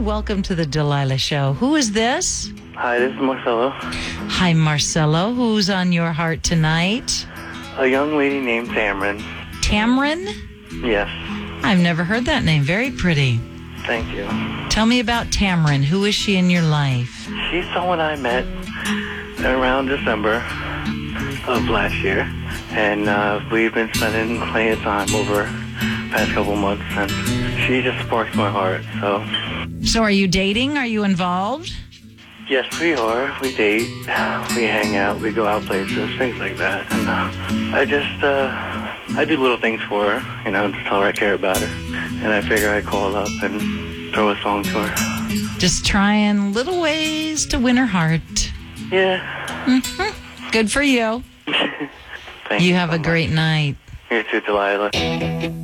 welcome to the Delilah Show. Who is this? Hi, this is Marcelo. Hi, Marcelo. Who's on your heart tonight? A young lady named Tamron. Tamron? Yes. I've never heard that name. Very pretty. Thank you. Tell me about Tamron. Who is she in your life? She's someone I met around December of last year, and we've been spending plenty of time over the past couple months, and she just sparks my heart. So are you dating? Are you involved? yes, we are. We date, we hang out, we go out places, things like that. And I do little things for her, to tell her I care about her. And I figure I'd call up and throw a song to her. Just trying little ways to win her heart. Yeah. Mm-hmm. Good for you. Thank You have so a great much. night. You too, Delilah.